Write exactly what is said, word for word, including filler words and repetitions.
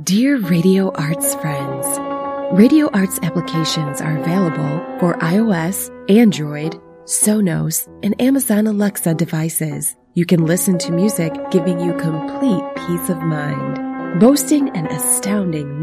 Dear Radio Arts friends, Radio Arts applications are available for iOS, Android, Sonos, and Amazon Alexa devices. You can listen to music giving you complete peace of mind. Boasting an astounding